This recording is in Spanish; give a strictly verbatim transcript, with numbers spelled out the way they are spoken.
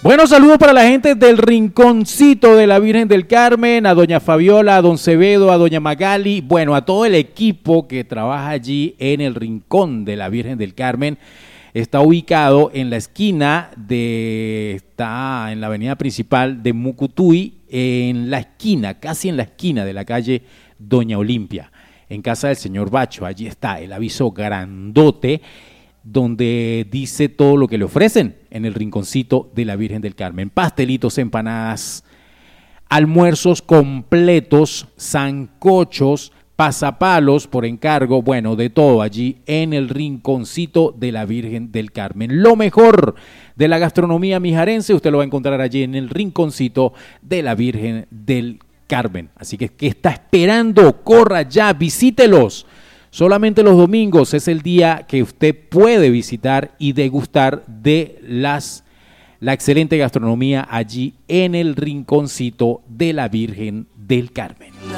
Bueno, saludos para la gente del Rinconcito de la Virgen del Carmen, a doña Fabiola, a don Cebedo, a doña Magali, bueno, a todo el equipo que trabaja allí en el Rincón de la Virgen del Carmen. Está ubicado en la esquina de, está en la avenida principal de Mucutuy, en la esquina, casi en la esquina de la calle Doña Olimpia, en casa del señor Bacho. Allí está el aviso grandote donde dice todo lo que le ofrecen en el Rinconcito de la Virgen del Carmen. Pastelitos, empanadas, almuerzos completos, sancochos, pasapalos por encargo, bueno, de todo allí en el Rinconcito de la Virgen del Carmen. Lo mejor de la gastronomía mijarense usted lo va a encontrar allí en el Rinconcito de la Virgen del Carmen. Así que, ¿qué está esperando? Corra ya, visítelos. Solamente los domingos es el día que usted puede visitar y degustar de las, la excelente gastronomía allí en el Rinconcito de la Virgen del Carmen.